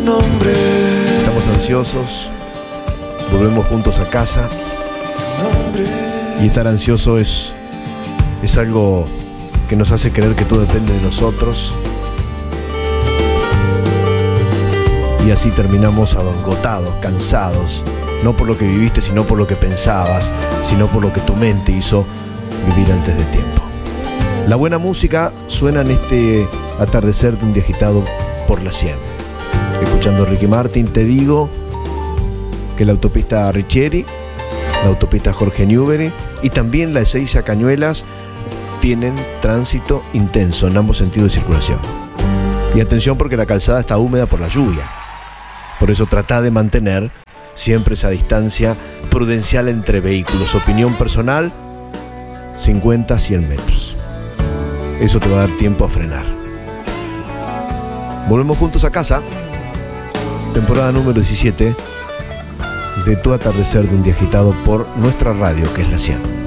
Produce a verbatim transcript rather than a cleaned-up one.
nombre. Estamos ansiosos, volvemos juntos a casa. Y estar ansioso es, es algo que nos hace creer que todo depende de nosotros. Y así terminamos agotados, cansados, no por lo que viviste, sino por lo que pensabas, sino por lo que tu mente hizo vivir antes de tiempo. La buena música suena en este atardecer de un día agitado por la cien. Escuchando Ricky Martin, te digo que la autopista Richieri, la autopista Jorge Newbery y también la Ezeiza Cañuelas tienen tránsito intenso en ambos sentidos de circulación. Y atención, porque la calzada está húmeda por la lluvia. Por eso trata de mantener siempre esa distancia prudencial entre vehículos. Opinión personal, cincuenta a cien metros. Eso te va a dar tiempo a frenar. Volvemos juntos a casa. Temporada número diecisiete de Tu atardecer de un día agitado por nuestra radio, que es la cien.